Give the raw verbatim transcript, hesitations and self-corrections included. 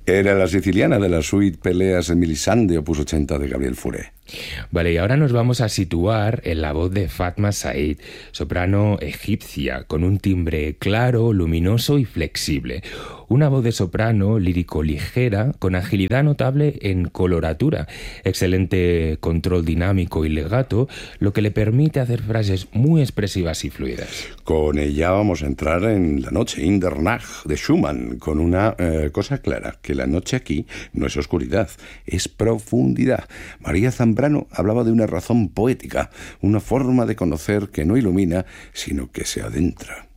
Era la siciliana de la suite Peleas en Melisande, opus ochenta de Gabriel Fauré. Vale, y ahora nos vamos a situar en la voz de Fatma Said, soprano egipcia, con un timbre claro, luminoso y flexible. Una voz de soprano lírico-ligera, con agilidad notable en coloratura, excelente control dinámico y legato, lo que le permite hacer frases muy expresivas y fluidas. Con ella vamos a entrar en la noche, in der Nacht, de Schumann, con una eh, cosa clara, que la noche aquí no es oscuridad, es profundidad. María Zambrano hablaba de una razón poética, una forma de conocer que no ilumina, sino que se adentra.